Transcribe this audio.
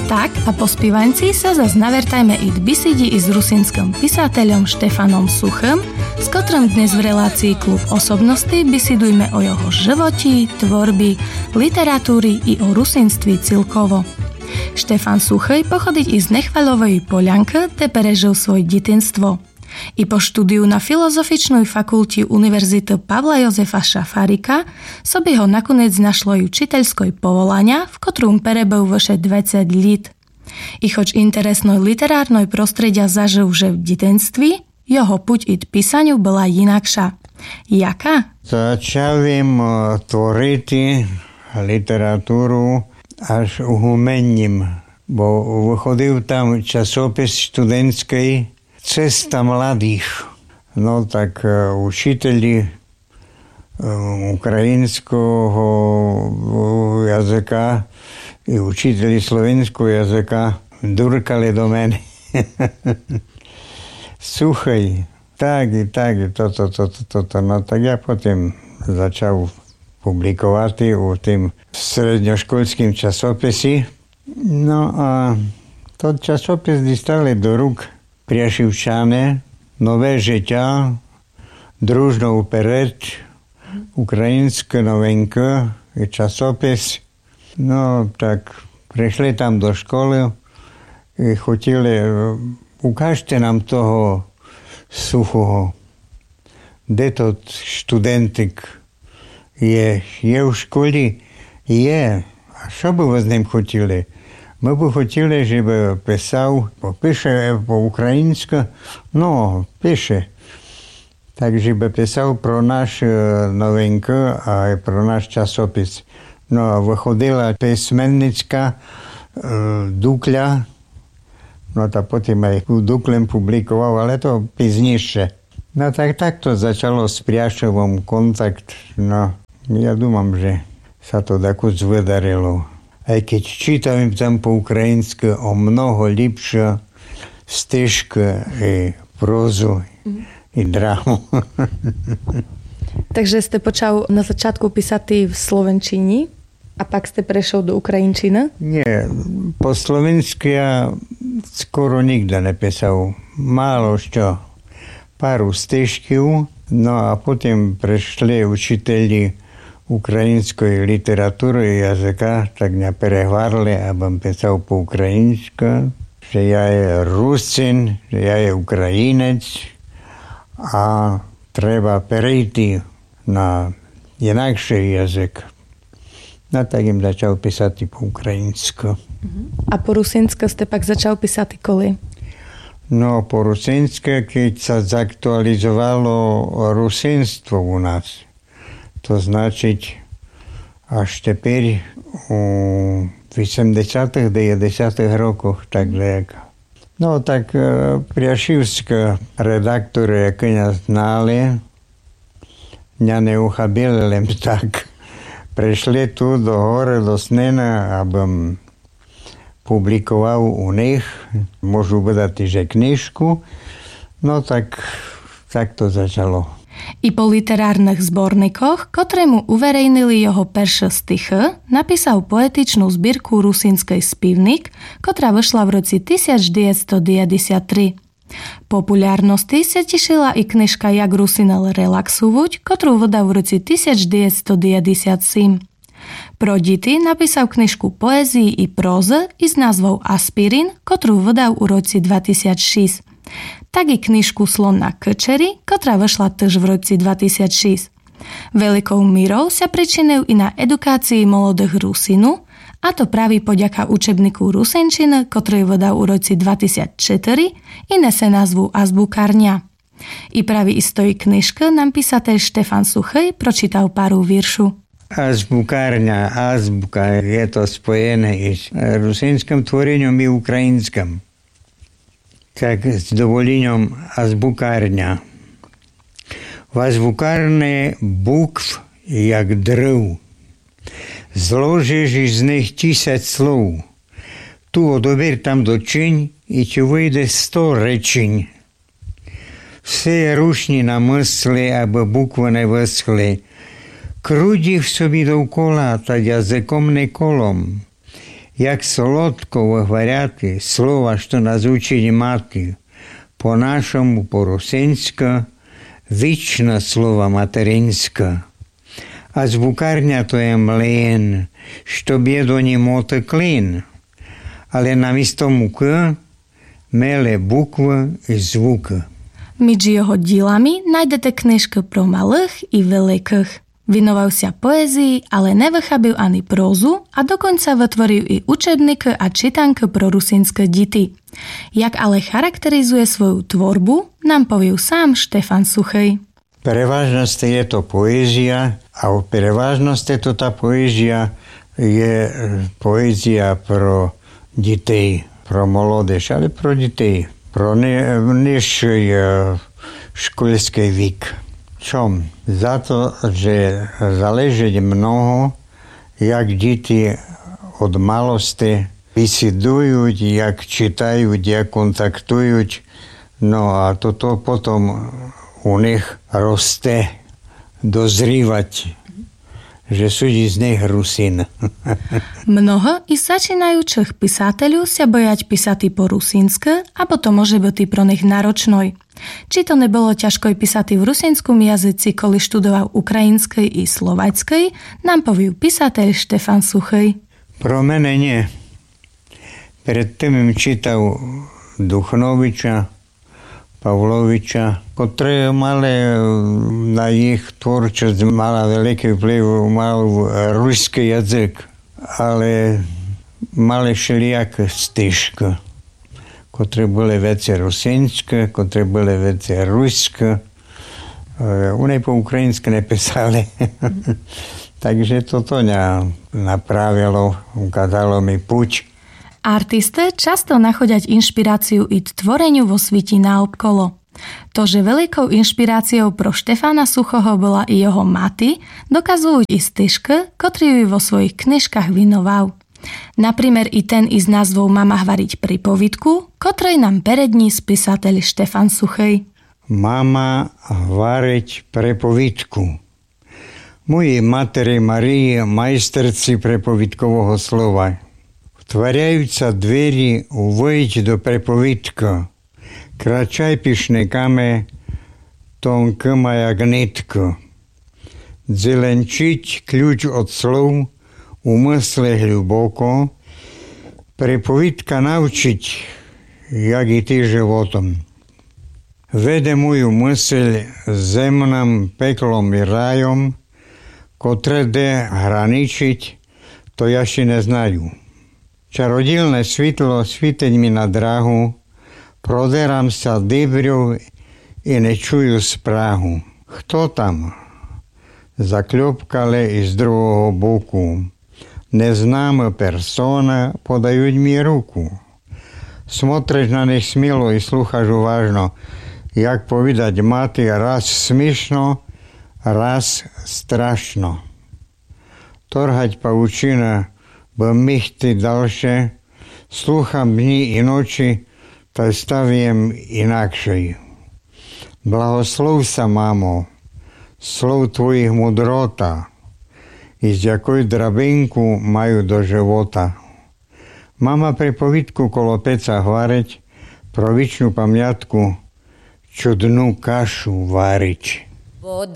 Tak a po spívanci sa zas navertajme i bysidi i s rusínskym písateľom Štefanom Suchym, s ktorým dnes v relácii Klub osobností bysidujme o jeho životí, tvorby, literatúry i o rusínství celkovo. Štefan Suchy pochodiť i z Nechvaľovej Poľanky, kde prežil svoje detinstvo. I po štúdiu na Filozofičnej fakulti Univerzity Pavla Jozefa Šafárika sobie ho nakoniec našlo i učiteľskoj povolania, v ktorom perebol vyše 20 let. I choć interesnoj literárnej prostredia zažil že v detinství, jeho puť i k písaniu bola inakša. Jaká? Začal tvoriť literatúru až umením, bo vychodil tam časopis študentskej Cesta mladých. No tak učiteľi ukrajinského jazyka i učiteľi slovenského jazyka durkali do mene. Suchej, tak, toto. No tak ja potom začal publikovať u tým stredňoškolským časopisi. No a to časopis dostali do rúk Priešivčane, Nové žitя, Družno upered, Ukrajinské novinky, časopis. No tak prišli tam do školy i chutili, ukážte nám toho Suchého. Kde to študentik je v škole? Je. A čo by vás s ním chutili? My by chutili, že by písal, píše po ukrajinsku, no, píše. Takže by písal pro náš novinku a aj pro náš časopis. No a vychodila písmennická Dukľa, no a potom aj Duklem publikoval, ale to písnejšie. No tak to začalo s Priašovom kontakt, no ja dúmam, že sa to takú zvedarilo. Aj keď čítam tam po ukrajinsky o mnoho lepšie stižky i prózu i drámu. Takže ste počal na začiatku písať v slovenčini a pak ste prešiel do ukrajinčiny? Nie, po slovensky ja skoro nikdy nepísal. Málo čo. Paru stižkів, no a potom prešli učiteľi ukrajinskej literatúry a jazyka, tak mňa prehvárli, abym písal po ukrajinsku, že ja je Rusin, že ja je Ukrajinec a treba prejти na inakší jazyk. No tak im začal písať po ukrajinsku. A po rusinsku ste pak začal písať koli? No po rusinsku, keď sa zaktualizovalo rusinstvo u nás. To značiť až teper u 80-х, 90-х rokoch, tak nejak. No tak priašivské redaktory, jaké nás znali, mňa neuchabili len tak. Prešli tu do hore, do Snena, abym publikoval u nich, môžu vydať že knižku. No tak to začalo. I po literárnych zborníkoch, ktoré mu uverejnili jeho perše stichy, napísal poetičnú zbierku Rusínskej spívnik, ktorá vyšla v roci 1993. Populárnosti sa tešila i knižka Jak Rusinel relaxuvuť, ktorú vydal v roci 1997. Pro deti napísal knižku poézii i prózy i s názvou Aspirin, ktorú vydal v roci 2006. Tak i knižku Slon na Kčeri, ktorá vyšla tiež v roci 2006. Veľkou mírou sa pričinil i na edukácii mladých Rusinu, a to práve poďaka učebníku rusinčiny, ktorý vydal v roci 2004 i nese názvu Azbukárňa. I práve iz tej knižky nám písateľ Štefan Suchý pročítal paru viršu. Azbukárňa, azbuka, je to spojené i s rusínskym tvorením i ukrajinským. Tak s dovolením azbukárňa. V azbukárne bukv jak drv. Zložíš z nich 1000 slov. Tu odober tam do čiň i ti vyjde 100 rečiň. Все je rušní na mysli, aby bukvy nevyschly. Крутí v sobі довкола та язиком не колом. Як солодко вихваряти слова, що нас учить мати, по-нашому, по-русинська, вічна слова материнська. А звукарня то є млин, щоб є до німоти клин. Але намісто муки мele букви і звуки. Mіж його ділами знайдете книжки про малих і великих. Вінувався поезії, але не вихабив ані прозу, а dokonca vytvoril i učebníky a čítanky pro rusínske deti. Jak ale charakterizuje svoju tvorbu, nám povie sám Štefan Suchej. Переважності є то поезія, а в переважності то та поезія є поезія про дітей, про молодіж, але про дітей, про нижчий школьний вік. Чому? За то, що залежить много, як діти від малості бесідують, як читають, як контактують, ну а то потім у них росте, дозрівать, že sú z nich Rusín. Mnoho i začínajúcich písateľov sa bojať písať po rusínske, abo to môže byť pro nich náročnoj. Či to nebolo ťažko písať v rusínskom jazyci, koli študoval ukrajinskej i slovackej, nám povie písateľ Štefan Suchej. Pro mene nie. Predtým čítal Duchnoviča, Pavloviča, ktoré mali na ich tvorčosť mala veľký vplyv, mal ruský jazyk, ale mali všelijaké stýžky, ktoré boli veci rusínske, ktoré boli veci ruské. Oni po ukrajinsky nepísali. Takže toto napravilo, ukázalo mi puť. Artisté často nachodia inšpiráciu i tvoreniu vo sviti naokolo. To, že veľkou inšpiráciou pro Štefana Suchoho bola i jeho mati, dokazujú i stýžky, ktorý ju vo svojich knižkách vinoval. Naprímer i ten i s názvou Mama hvariť pripovidku, ktorej nám perední spisateľ Štefan Suchej. Mama hvariť pripovidku. Mojej materi Marії, майстерці приповідкового слова. Втворяються двері, увійдь до приповідка. Крачай пішниками, тонкими як нитка. Дзеленчить ключ від слов, у мисли глибоко. Приповідка навчить, як іти животом. Веде мою мисль земним пеклом і раєм, котре де граничить, то я ще не знаю. Чародільне світло світить мені на драгу, продирамся дибрю і не чую спрагу. Хто там? Закльопкали із другого боку. Незнама персона подають мені руку. Смотриш на них сміло і слухаєш уважно, як повідать мати раз смішно, раз страшно. Торгать павучина, бо міхти дальше, слухам дні і ночі, та ставієм інакший. Благословся, мамо, слов твоїх мудрота, із якої драбинку маю до живота. Мама приповідку коло пеца гварить, про вічну пам'ятку чудну кашу варить.